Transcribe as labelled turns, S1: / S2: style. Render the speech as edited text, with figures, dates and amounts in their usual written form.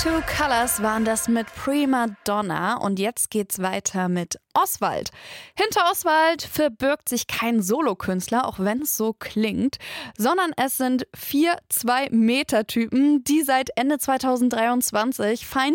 S1: Two Colors waren das mit Prima Donna und jetzt geht's weiter mit Oswald. Hinter Oswald verbirgt sich kein Solokünstler, auch wenn es so klingt, sondern es sind 4 2-Meter-Typen, die seit Ende 2023